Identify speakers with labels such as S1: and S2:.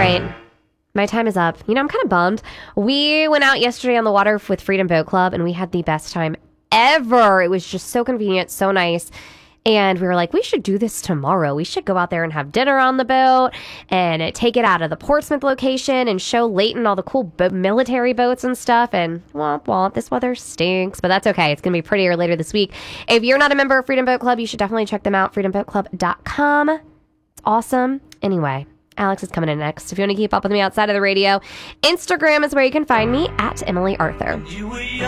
S1: right. My time is up. I'm kind of bummed. We went out yesterday on the water with Freedom Boat Club, and we had the best time ever. It was just so convenient, so nice. And we were like, we should do this tomorrow. We should go out there and have dinner on the boat and take it out of the Portsmouth location and show Leighton all the cool military boats and stuff. And womp womp, this weather stinks, but that's okay. It's going to be prettier later this week. If you're not a member of Freedom Boat Club, you should definitely check them out. freedomboatclub.com. It's awesome. Anyway, Alex is coming in next. If you want to keep up with me outside of the radio, Instagram is where you can find me at Emily Arthur.